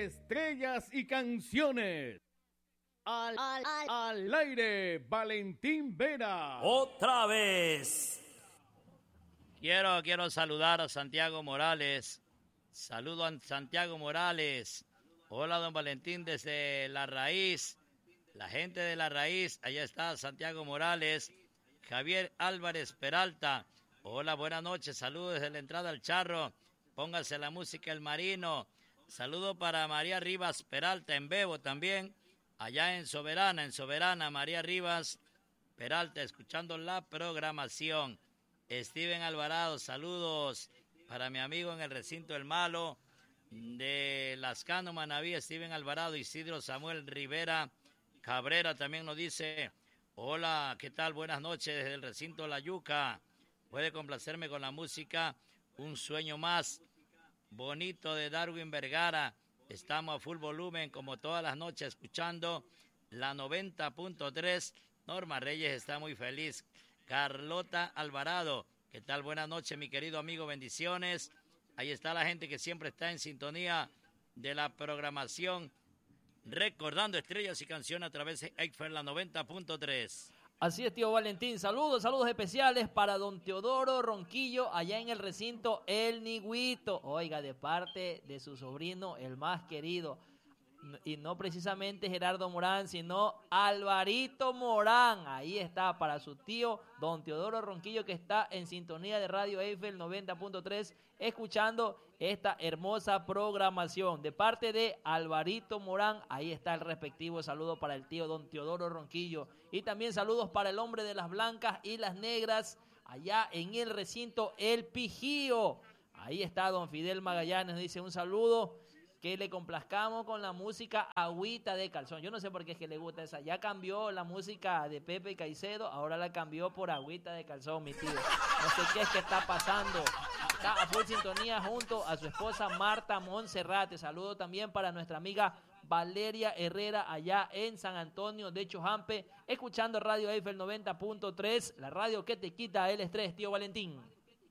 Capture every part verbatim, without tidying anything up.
Estrellas y Canciones. Al, al, al, al aire, Valentín Vera. Otra vez. Quiero, quiero saludar a Santiago Morales. Saludo a Santiago Morales. Hola, don Valentín, desde La Raíz. La gente de La Raíz, allá está Santiago Morales. Javier Álvarez Peralta. Hola, buenas noches. Saludos desde la entrada al Charro. Póngase la música El Marino. Saludo para María Rivas Peralta en Bebo también. Allá en Soberana, en Soberana, María Rivas Peralta, escuchando la programación. Steven Alvarado, saludos para mi amigo en el recinto El Malo. De Lascano, Manaví, Steven Alvarado, Isidro Samuel Rivera Cabrera también nos dice: hola, ¿qué tal? Buenas noches desde el recinto La Yuca. Puede complacerme con la música Un Sueño Más, bonito, de Darwin Vergara. Estamos a full volumen como todas las noches escuchando la noventa punto tres. Norma Reyes está muy feliz. Carlota Alvarado, ¿qué tal? Buenas noches, mi querido amigo, bendiciones. Ahí está la gente que siempre está en sintonía de la programación, recordando estrellas y canciones a través de Eiffel, la noventa punto tres. Así es, tío Valentín. Saludos, saludos especiales para don Teodoro Ronquillo, allá en el recinto El Nigüito. Oiga, de parte de su sobrino, el más querido. Y no precisamente Gerardo Morán, sino Alvarito Morán. Ahí está, para su tío, don Teodoro Ronquillo, que está en sintonía de Radio Eiffel noventa punto tres, escuchando esta hermosa programación. De parte de Alvarito Morán, ahí está el respectivo saludo para el tío don Teodoro Ronquillo. Y también saludos para el hombre de las blancas y las negras, allá en el recinto El Pijío. Ahí está don Fidel Magallanes, dice un saludo. Que le complazcamos con la música Agüita de Calzón. Yo no sé por qué es que le gusta esa. Ya cambió la música de Pepe Caicedo, ahora la cambió por Agüita de Calzón, mi tío. No sé qué es que está pasando. Está a full sintonía junto a su esposa Marta Monserrate. Saludo también para nuestra amiga Valeria Herrera allá en San Antonio de Chojampe, escuchando Radio Eiffel noventa punto tres, la radio que te quita el estrés, tío Valentín.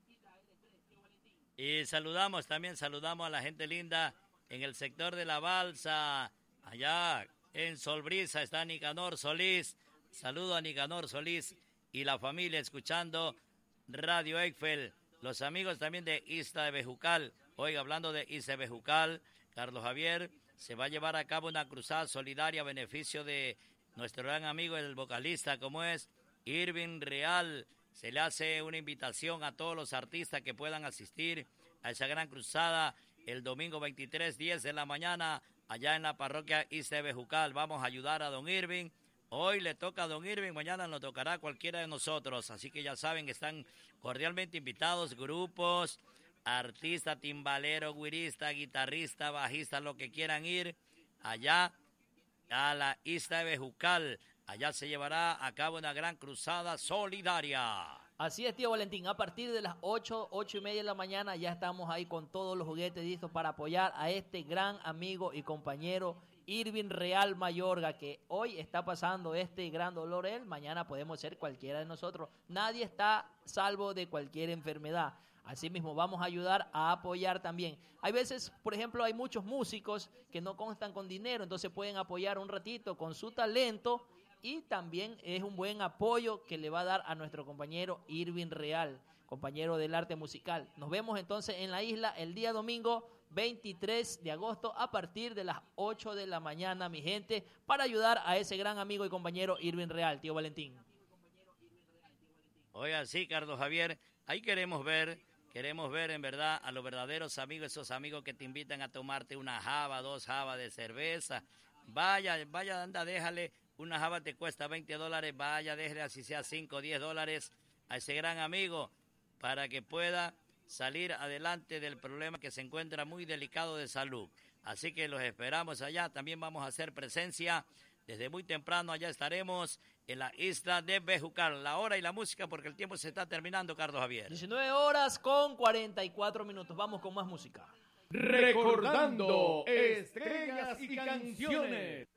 Y saludamos también, saludamos a la gente linda en el sector de La Balsa, allá en Solbrisa está Nicanor Solís. Saludo a Nicanor Solís y la familia escuchando Radio Eiffel. Los amigos también de Ista de Bejucal. Oiga, hablando de Ista de Bejucal, Carlos Javier, se va a llevar a cabo una cruzada solidaria a beneficio de nuestro gran amigo, el vocalista, como es Irving Real. Se le hace una invitación a todos los artistas que puedan asistir a esa gran cruzada el domingo veintitrés, diez de la mañana, allá en la parroquia Ista de Bejucal. Vamos a ayudar a don Irving. Hoy le toca a don Irving, mañana nos tocará a cualquiera de nosotros. Así que ya saben que están cordialmente invitados grupos, artistas, timbalero, güirista, guitarrista, bajista, lo que quieran ir allá a la Ista de Bejucal. Allá se llevará a cabo una gran cruzada solidaria. Así es, tío Valentín, a partir de las ocho, ocho y media de la mañana ya estamos ahí con todos los juguetes listos para apoyar a este gran amigo y compañero Irving Real Mayorga, que hoy está pasando este gran dolor él, mañana podemos ser cualquiera de nosotros. Nadie está salvo de cualquier enfermedad. Asimismo, vamos a ayudar a apoyar también. Hay veces, por ejemplo, hay muchos músicos que no constan con dinero, entonces pueden apoyar un ratito con su talento. Y también es un buen apoyo que le va a dar a nuestro compañero Irving Real, compañero del arte musical. Nos vemos entonces en la isla el día domingo veintitrés de agosto a partir de las ocho de la mañana, mi gente, para ayudar a ese gran amigo y compañero Irving Real, tío Valentín. Oiga, sí, Carlos Javier, ahí queremos ver, queremos ver en verdad a los verdaderos amigos, esos amigos que te invitan a tomarte una java, dos jabas de cerveza. Vaya, vaya, anda, déjale. Una java te cuesta veinte dólares, vaya, déjale así sea cinco o diez dólares a ese gran amigo para que pueda salir adelante del problema que se encuentra muy delicado de salud. Así que los esperamos allá, también vamos a hacer presencia desde muy temprano, allá estaremos en la Isla de Bejucal. La hora y la música porque el tiempo se está terminando, Carlos Javier. diecinueve horas con cuarenta y cuatro minutos, vamos con más música. Recordando estrellas y canciones.